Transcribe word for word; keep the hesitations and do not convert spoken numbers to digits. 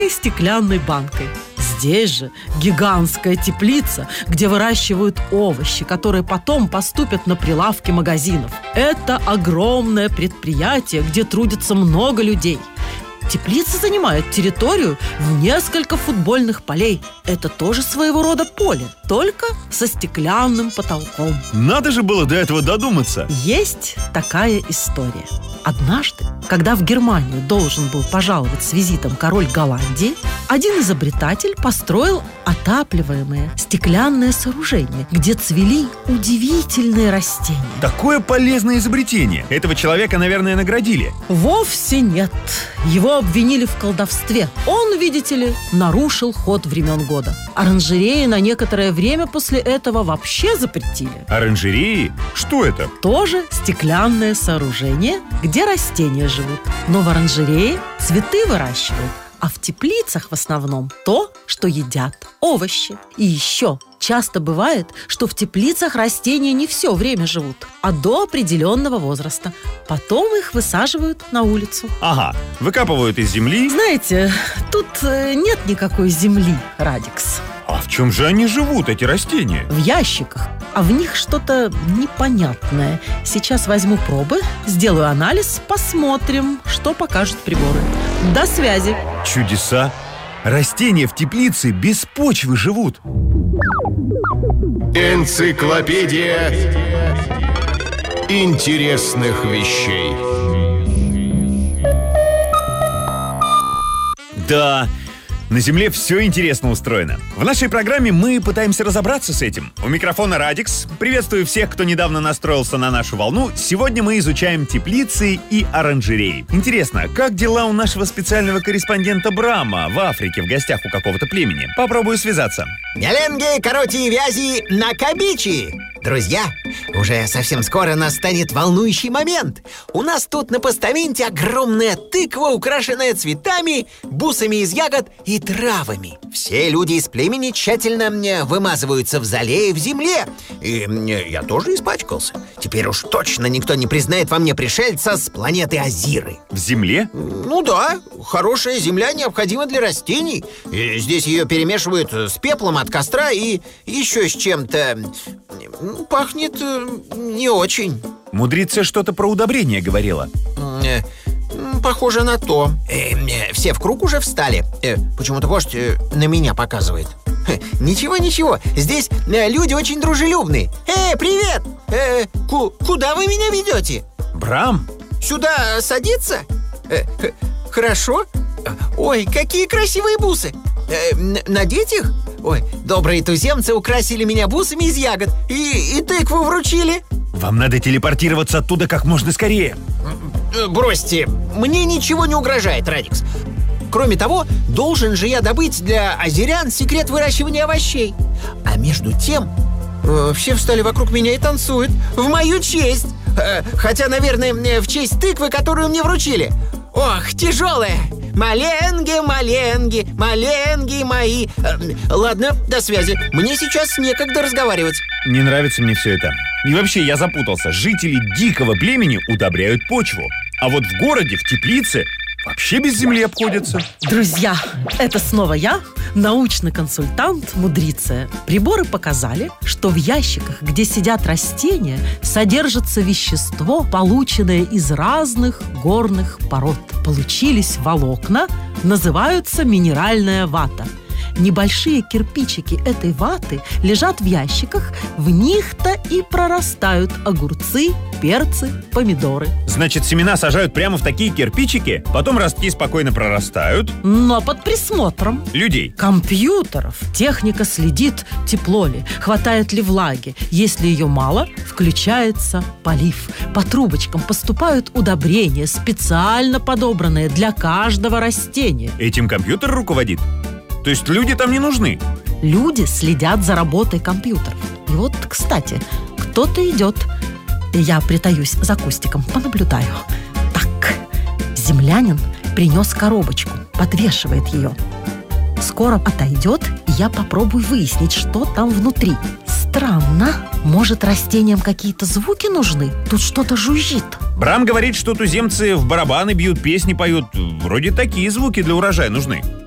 и стеклянной банкой. Здесь же гигантская теплица, где выращивают овощи, которые потом поступят на прилавки магазинов. Это огромное предприятие, где трудится много людей. Теплица занимает территорию в несколько футбольных полей. Это тоже своего рода поле, только со стеклянным потолком. Надо же было до этого додуматься. Есть такая история. Однажды, когда в Германию должен был пожаловать с визитом король Голландии, один изобретатель построил отапливаемое стеклянное сооружение, где цвели удивительные растения. Такое полезное изобретение. Этого человека, наверное, наградили. Вовсе нет. Его обвинили в колдовстве. Он, видите ли, нарушил ход времен года. Оранжереи на некоторое время после этого вообще запретили. Оранжереи? Что это? Тоже стеклянное сооружение, где растения живут. Но в оранжерее цветы выращивают, а в теплицах в основном то, что едят – овощи. И еще часто бывает, что в теплицах растения не все время живут, а до определенного возраста. Потом их высаживают на улицу. Ага, выкапывают из земли. Знаете, тут нет никакой земли, Радикс. А в чем же они живут, эти растения? В ящиках, а в них что-то непонятное. Сейчас возьму пробы, сделаю анализ, посмотрим, что покажут приборы. До связи. Чудеса. Растения в теплице без почвы живут. Энциклопедия интересных вещей. Да, на Земле все интересно устроено. В нашей программе мы пытаемся разобраться с этим. У микрофона Радикс. Приветствую всех, кто недавно настроился на нашу волну. Сегодня мы изучаем теплицы и оранжереи. Интересно, как дела у нашего специального корреспондента Брама в Африке в гостях у какого-то племени? Попробую связаться. Няленги, короти и вязи, накабичи! Друзья, уже совсем скоро настанет волнующий момент. У нас тут на постаменте огромная тыква, украшенная цветами, бусами из ягод и травами. Все люди из племени тщательно вымазываются в зале и в земле. И я тоже испачкался. Теперь уж точно никто не признает во мне пришельца с планеты Азиры. В земле? Ну да, хорошая земля необходима для растений. И здесь ее перемешивают с пеплом от костра и еще с чем-то. Пахнет э, не очень. Мудрица что-то про удобрение говорила. э, Похоже на то. э, э, Все в круг уже встали. э, Почему-то вождь э, на меня показывает. Хе, Ничего, ничего, здесь э, люди очень дружелюбные. Эй, привет! э, ку- Куда вы меня ведете? Брам? Сюда садиться? Э, х- Хорошо. Ой, какие красивые бусы. э, н- Надеть их? Ой, добрые туземцы украсили меня бусами из ягод и, и тыкву вручили. Вам надо телепортироваться оттуда как можно скорее. Бросьте, мне ничего не угрожает, Радикс. Кроме того, должен же я добыть для азерян секрет выращивания овощей. А между тем, э, все встали вокруг меня и танцуют в мою честь. э, Хотя, наверное, в честь тыквы, которую мне вручили. Ох, тяжелая. Маленги, маленги, маленги мои. э, Ладно, до связи. Мне сейчас некогда разговаривать. Не нравится мне все это. И вообще, я запутался. Жители дикого племени удобряют почву. А вот в городе, в теплице, вообще без земли обходятся. Друзья, это снова я, научный консультант Мудриция. Приборы показали, что в ящиках, где сидят растения, содержится вещество, полученное из разных горных пород. Получились волокна, называются минеральная вата. Небольшие кирпичики этой ваты лежат в ящиках, в них-то и прорастают огурцы, перцы, помидоры. Значит, семена сажают прямо в такие кирпичики, потом ростки спокойно прорастают. Но под присмотром Людей. компьютеров. Техника следит, тепло ли, хватает ли влаги. Если ее мало, включается полив. По трубочкам поступают удобрения, специально подобранные для каждого растения. Этим компьютер руководит? То есть люди там не нужны? Люди следят за работой компьютеров. И вот, кстати, кто-то идет. Я притаюсь за кустиком, понаблюдаю. Так, землянин принес коробочку, подвешивает ее. Скоро отойдет, и я попробую выяснить, что там внутри. Странно. Может, растениям какие-то звуки нужны? Тут что-то жужжит. Брам говорит, что туземцы в барабаны бьют, песни поют. Вроде такие звуки для урожая нужны.